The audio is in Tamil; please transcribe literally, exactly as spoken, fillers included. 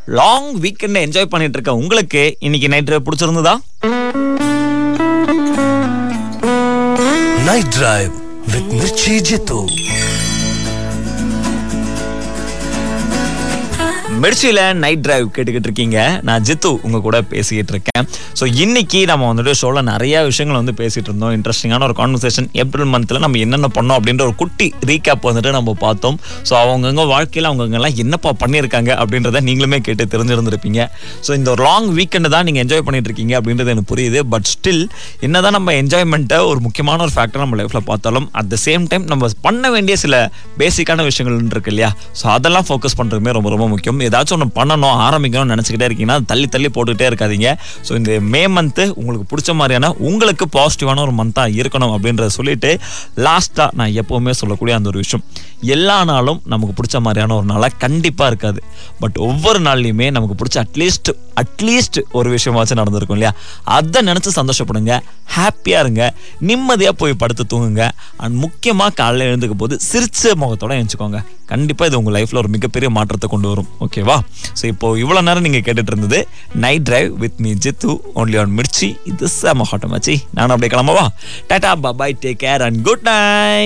லாங் வீக்கெண்ட் என்ஜாய் பண்ணிட்டு இருக்க உங்களுக்கு இன்னைக்கு night drive பிடிச்சிருந்ததா? Night Drive with Mirchi Jitu. மிர்ச்சியில night drive கேட்டுக்கிட்டு இருக்கீங்க. நான் ஜித்து உங்க கூட பேசிக்கிட்டு இருக்கேன். ஸோ இன்னைக்கு நம்ம வந்துட்டு ஷோல நிறைய விஷயங்கள் வந்து பேசிட்டு இருந்தோம். இன்ட்ரெஸ்டிங்கான ஒரு கான்வர்சேஷன். ஏப்ரல் மந்த்ல நம்ம என்னென்ன பண்ணோம் அப்படின்ற ஒரு குட்டி ரீகேப் வந்துட்டு நம்ம பார்த்தோம். ஸோ அவங்கவுங்க வாழ்க்கையில் அவங்கவுங்க எல்லாம் என்னப்பா பண்ணியிருக்காங்க அப்படின்றத நீங்களுமே கேட்டு தெரிஞ்சிருந்திருப்பீங்க. ஸோ இந்த ஒரு லாங் வீக்கெண்டு தான் நீங்கள் என்ஜாய் பண்ணிட்டு இருக்கீங்க அப்படின்றது எனக்கு புரியுது. பட் ஸ்டில் என்னதான் நம்ம என்ஜாய்மெண்ட்டை ஒரு முக்கியமான ஒரு ஃபேக்டர் நம்ம லைஃப்ல பார்த்தாலும் அட் த சேம் டைம் நம்ம பண்ண வேண்டிய சில பேசிக்கான விஷயங்கள் இருக்கு இல்லையா? ஸோ அதெல்லாம் ஃபோக்கஸ் பண்ணுறதுமே ரொம்ப ரொம்ப முக்கியம். ஏதாச்சும் ஒன்று பண்ணணும் ஆரம்பிக்கணும்னு நினச்சிக்கிட்டே இருக்கீங்கன்னா தள்ளி தள்ளி போட்டுக்கிட்டே இருக்காதீங்க. ஸோ இந்த மே மந்த்து உங்களுக்கு பிடிச்ச மாதிரியான உங்களுக்கு பாசிட்டிவான ஒரு மந்த்தாக இருக்கணும் அப்படின்றத சொல்லிட்டு லாஸ்ட்டாக நான் எப்போவுமே சொல்லக்கூடிய அந்த ஒரு விஷயம், எல்லா நாளும் நமக்கு பிடிச்ச மாதிரியான ஒரு நாளாக கண்டிப்பாக இருக்காது. பட் ஒவ்வொரு நாள்லையுமே நமக்கு பிடிச்ச அட்லீஸ்ட் அட்லீஸ்ட் ஒரு விஷயமாச்சும் நடந்திருக்கும் இல்லையா? அதை நினச்சி சந்தோஷப்படுங்க, ஹாப்பியாக இருங்க, நிம்மதியாக போய் படுத்து தூங்குங்க. அண்ட் முக்கியமாக காலையில் எழுந்துக்கும் போது சிரிச்ச முகத்தோட எழுந்துக்கோங்க. கண்டிப்பாக இது உங்கள் லைஃப்பில் ஒரு மிகப்பெரிய மாற்றத்தை கொண்டு வரும். ஓகேவா? ஸோ இப்போ இவ்வளோ நேரம் நீங்கள் கேட்டுட்டு இருந்தது night drive with me Jitu only on Mirchi. இது செம ஹாட்டமாச்சி. நானும் அப்படியே கிளம்பவா? டாடா பாய், take care and good night.